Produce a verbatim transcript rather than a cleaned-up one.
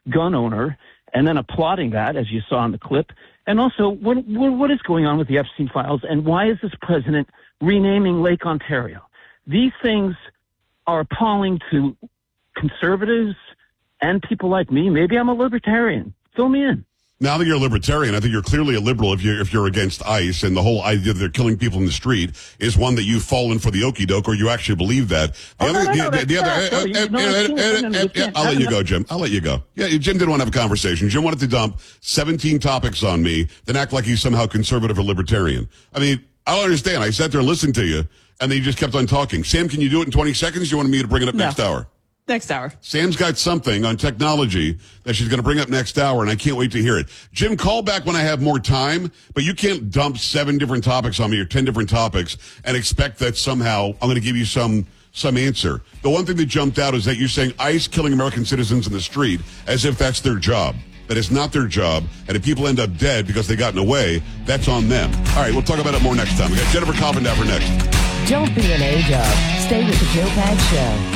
gun owner and then applauding that, as you saw in the clip? And also, what, what is going on with the Epstein files, and why is this president renaming Lake Ontario? These things are appalling to conservatives and people like me. Maybe I'm a libertarian. Fill me in. Now that you're a libertarian, I think you're clearly a liberal if you're, if you're against ICE, and the whole idea that they're killing people in the street is one that you've fallen for the okie doke, or you actually believe that. The oh, other, no, no, the, no, the other, I'll let you go, Jim. I'll let you go. Yeah, Jim didn't want to have a conversation. Jim wanted to dump seventeen topics on me, then act like he's somehow conservative or libertarian. I mean, I don't understand. I sat there and listened to you, and then you just kept on talking. Sam, can you do it in twenty seconds? You wanted me to bring it up no. next hour? Next hour. Sam's got something on technology that she's going to bring up next hour, and I can't wait to hear it. Jim, call back when I have more time, but you can't dump seven different topics on me or ten different topics and expect that somehow I'm going to give you some some answer. The one thing that jumped out is that you're saying ICE killing American citizens in the street as if that's their job. That is not their job, and if people end up dead because they got in the way, that's on them. All right, we'll talk about it more next time. We got Jennifer Coffindaffer next. Don't be an A-dub. Stay with the Joe Pags Show.